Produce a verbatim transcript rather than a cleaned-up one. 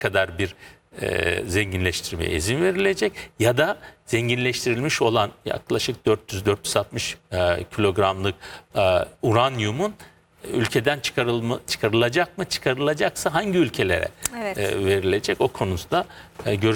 kadar bir e, zenginleştirmeye izin verilecek ya da zenginleştirilmiş olan yaklaşık dört yüz dört yüz altmış e, kilogramlık e, uranyumun ülkeden çıkarılma, çıkarılacak mı? Çıkarılacaksa hangi ülkelere Evet. e, verilecek? O konusunda e, görüş